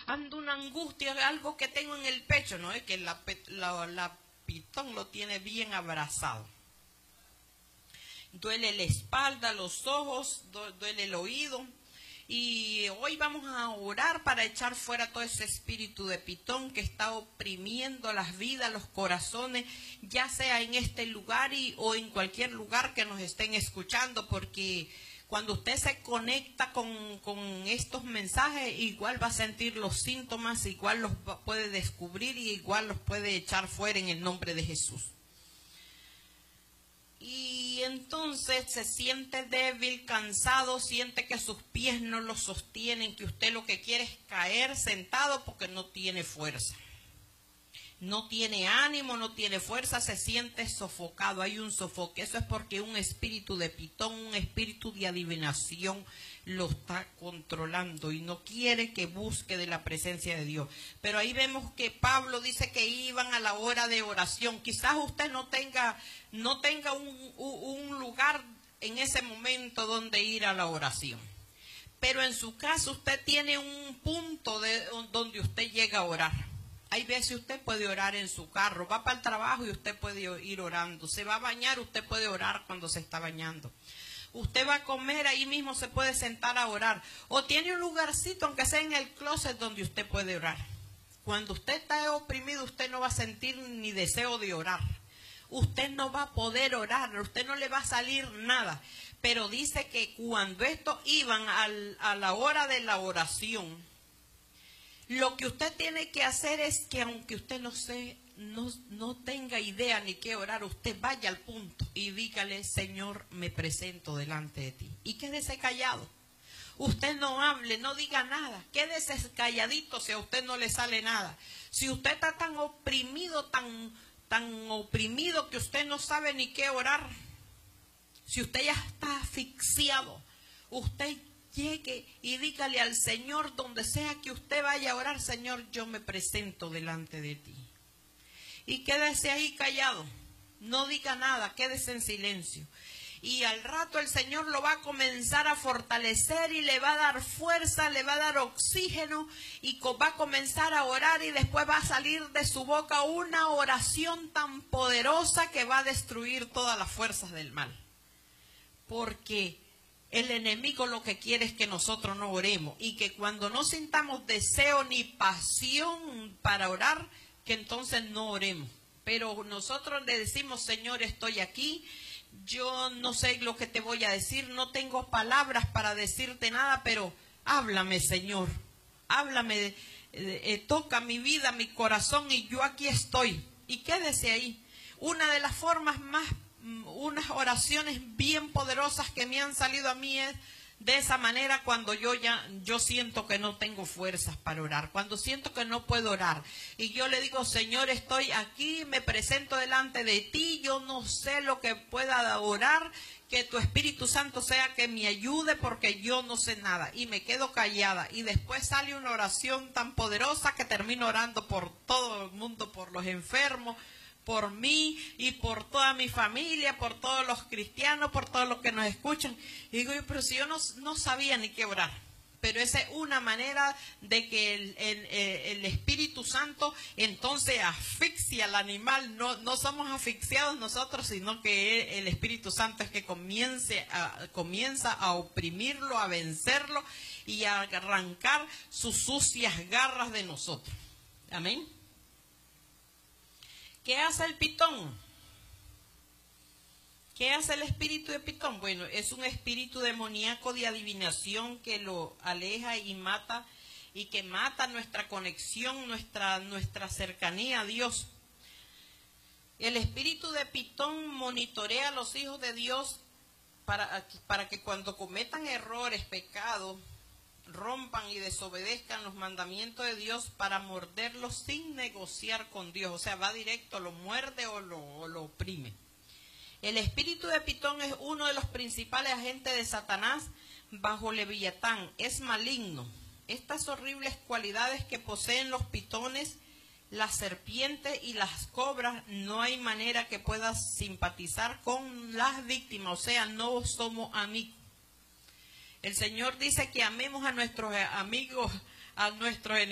ando una angustia, algo que tengo en el pecho. No, es que la pitón lo tiene bien abrazado. Duele la espalda, los ojos, duele el oído. Y hoy vamos a orar para echar fuera todo ese espíritu de pitón que está oprimiendo las vidas, los corazones, ya sea en este lugar o en cualquier lugar que nos estén escuchando, porque cuando usted se conecta con estos mensajes, igual va a sentir los síntomas, igual los puede descubrir y igual los puede echar fuera en el nombre de Jesús. Y entonces se siente débil, cansado, siente que sus pies no lo sostienen, que usted lo que quiere es caer sentado porque no tiene fuerza. No tiene ánimo, no tiene fuerza, se siente sofocado, hay un sofoque. Eso es porque un espíritu de pitón, un espíritu de adivinación lo está controlando y no quiere que busque de la presencia de Dios. Pero ahí vemos que Pablo dice que iban a la hora de oración. Quizás usted no tenga un lugar en ese momento donde ir a la oración. Pero en su caso usted tiene un punto donde usted llega a orar. Hay veces usted puede orar en su carro, va para el trabajo y usted puede ir orando. Se va a bañar, usted puede orar cuando se está bañando. Usted va a comer, ahí mismo se puede sentar a orar. O tiene un lugarcito, aunque sea en el closet, donde usted puede orar. Cuando usted está oprimido, usted no va a sentir ni deseo de orar. Usted no va a poder orar, usted no le va a salir nada. Pero dice que cuando estos iban a la hora de la oración, lo que usted tiene que hacer es que aunque usted no tenga idea ni qué orar, usted vaya al punto y dígale: Señor, me presento delante de ti. Y quédese callado. Usted no hable, no diga nada. Quédese calladito si a usted no le sale nada. Si usted está tan oprimido, tan oprimido que usted no sabe ni qué orar, si usted ya está asfixiado, usted llegue y dígale al Señor, donde sea que usted vaya a orar: Señor, yo me presento delante de ti. Y quédese ahí callado, no diga nada, quédese en silencio. Y al rato el Señor lo va a comenzar a fortalecer y le va a dar fuerza, le va a dar oxígeno y va a comenzar a orar, y después va a salir de su boca una oración tan poderosa que va a destruir todas las fuerzas del mal. Porque el enemigo lo que quiere es que nosotros no oremos, y que cuando no sintamos deseo ni pasión para orar, que entonces no oremos. Pero nosotros le decimos: Señor, estoy aquí, yo no sé lo que te voy a decir, no tengo palabras para decirte nada, pero háblame, Señor, háblame, toca mi vida, mi corazón, y yo aquí estoy. Y quédese ahí. Una de las formas unas oraciones bien poderosas que me han salido a mí es de esa manera, cuando yo siento que no tengo fuerzas para orar, cuando siento que no puedo orar, y yo le digo: Señor, estoy aquí, me presento delante de ti, yo no sé lo que pueda orar, que tu Espíritu Santo sea que me ayude, porque yo no sé nada, y me quedo callada, y después sale una oración tan poderosa que termino orando por todo el mundo, por los enfermos, por mí y por toda mi familia, por todos los cristianos, por todos los que nos escuchan. Y digo: pero si yo no sabía ni qué orar. Pero esa es una manera de que el Espíritu Santo entonces asfixia al animal. No somos asfixiados nosotros, sino que el Espíritu Santo es que comienza a oprimirlo, a vencerlo y a arrancar sus sucias garras de nosotros. Amén. ¿Qué hace el pitón? ¿Qué hace el espíritu de pitón? Bueno, es un espíritu demoníaco de adivinación que lo aleja y mata, y que mata nuestra conexión, nuestra cercanía a Dios. El espíritu de pitón monitorea a los hijos de Dios para que cuando cometan errores, pecados, rompan y desobedezcan los mandamientos de Dios, para morderlos sin negociar con Dios. O sea, va directo, lo muerde o lo oprime. El espíritu de pitón es uno de los principales agentes de Satanás bajo Leviatán. Es maligno. Estas horribles cualidades que poseen los pitones, las serpientes y las cobras, no hay manera que puedas simpatizar con las víctimas. O sea, no somos amigos. El Señor dice que amemos a nuestros amigos, a nuestros enemigos.